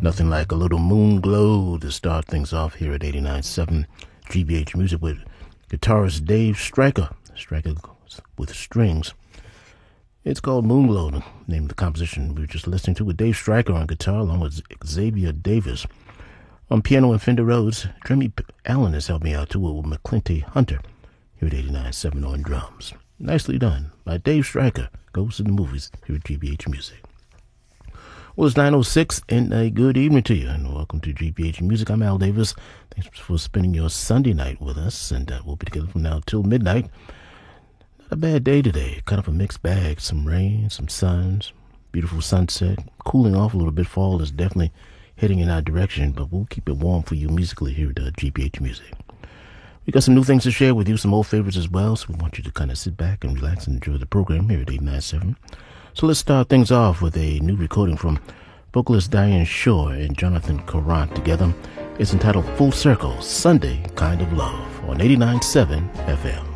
Nothing like a little moon glow to start things off here at 89.7 GBH Music with guitarist Dave Stryker. Stryker with strings. It's called Moon Glow, the name of the composition we were just listening to, with Dave Stryker on guitar along with Xavier Davis. On piano and Fender Rhodes, Jeremy Allen has helped me out too with McClinty Hunter here at 89.7 on drums. Nicely done by Dave Stryker. Goes to the movies here at GBH Music. Well, it's 9:06 and a good evening to you, and welcome to GBH Music. I'm Al Davis. Thanks for spending your Sunday night with us, and we'll be together from now till midnight. Not a bad day today, kind of a mixed bag. Some rain, some sun, beautiful sunset, cooling off a little bit. Fall is definitely heading in our direction, but we'll keep it warm for you musically here at GBH Music. We got some new things to share with you, some old favorites as well, so we want you to kind of sit back and relax and enjoy the program here at 89.7. So let's start things off with a new recording from vocalist Diane Shore and Jonathan Courant together. It's entitled Full Circle, Sunday Kind of Love on 89.7 FM.